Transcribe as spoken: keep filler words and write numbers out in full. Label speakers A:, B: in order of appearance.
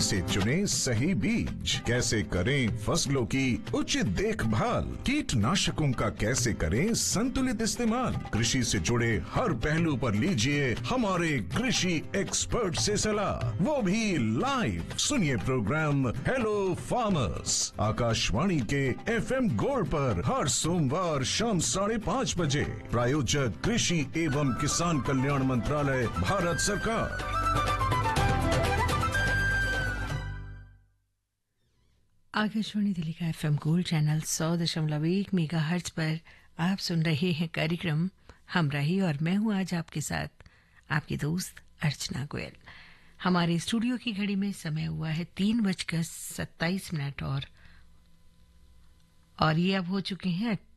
A: कैसे चुने सही बीज, कैसे करें फसलों की उचित देखभाल, कीटनाशकों का कैसे करें संतुलित इस्तेमाल, कृषि से जुड़े हर पहलू पर लीजिए हमारे कृषि एक्सपर्ट से सलाह, वो भी लाइव। सुनिए प्रोग्राम हेलो फार्मर्स आकाशवाणी के एफ एम गोल्ड पर हर सोमवार शाम साढ़े पाँच बजे। प्रायोजक कृषि एवं किसान कल्याण मंत्रालय, भारत सरकार।
B: आकाशवाणी दिल्ली का एफ एम गोल्ड चैनल सौ दशमलव एक मेगा हर्ट्ज पर आप सुन रहे हैं कार्यक्रम हमराही, और मैं हूं आज आपके साथ आपकी दोस्त अर्चना गोयल। हमारे स्टूडियो की घड़ी में समय हुआ है तीन बजकर सत्ताईस मिनट और और ये अब हो चुके हैं